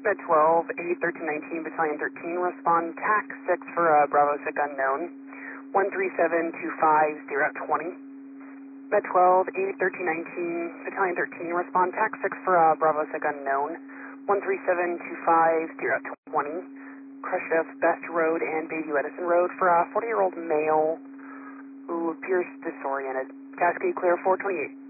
Med 12, 81319, Battalion 13, respond TAC 6 for Bravo 6 unknown, 13725, 0 20. Med 12, 81319, Battalion 13, respond TAC 6 for Bravo 6 unknown, 13725, 0 20. Crush F, Best Road and Bayview Edison Road for a 40-year-old male who appears disoriented. Cascade clear 428.